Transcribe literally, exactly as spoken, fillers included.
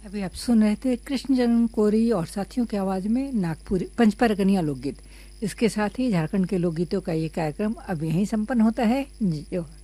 अभी आप सुन रहे थे कृष्ण जन्म कोरी और साथियों की आवाज में नागपुरी पंचपरगनिया लोकगीत। इसके साथ ही झारखंड के लोकगीतों का ये कार्यक्रम अब यहीं संपन्न होता है। जी